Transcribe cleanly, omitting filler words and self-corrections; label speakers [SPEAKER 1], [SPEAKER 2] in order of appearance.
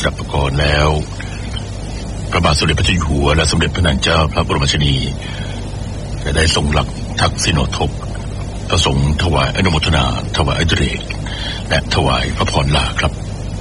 [SPEAKER 1] ดับประกรณ์แล้วพระบาทสมเด็จพระเจ้าอยู่หัวและสมเด็จพระนางเจ้าพระบรมราชินีได้ทรงหลักทักษิโนทกประสงค์ถวายอนุโมทนาถวายอดิเรกและถวายพระพรลาครับ